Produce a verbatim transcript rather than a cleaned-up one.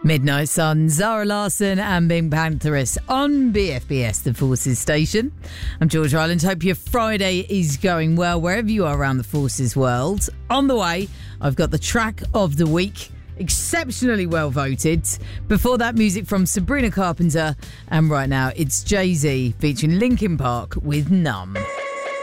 Midnight Sun, Zara Larsson and Pink Pantheress on B F B S, the Forces station. I'm George Ryland. Hope your Friday is going well wherever you are around the Forces world. On the way, I've got the track of the week, exceptionally well voted. Before that, music from Sabrina Carpenter. And right now, it's Jay-Z featuring Linkin Park with Numb.